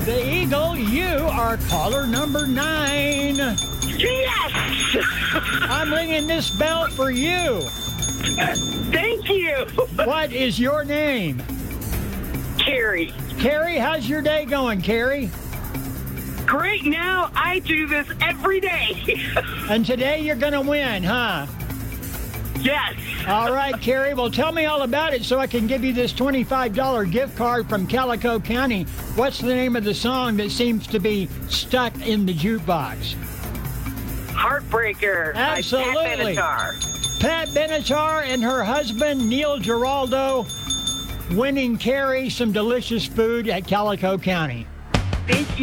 The Eagle, you are caller number 9. Yes! I'm ringing this bell for you. Thank you. What is your name? Carrie. Carrie, how's your day going, Carrie? Great. Now I do this every day. And today you're going to win, huh? Yes. All right, Carrie. Well, tell me all about it so I can give you this $25 gift card from Calico County. What's the name of the song that seems to be stuck in the jukebox? Heartbreaker. Absolutely. By Pat Benatar. Pat Benatar and her husband, Neil Giraldo, winning Carrie some delicious food at Calico County. Thank you.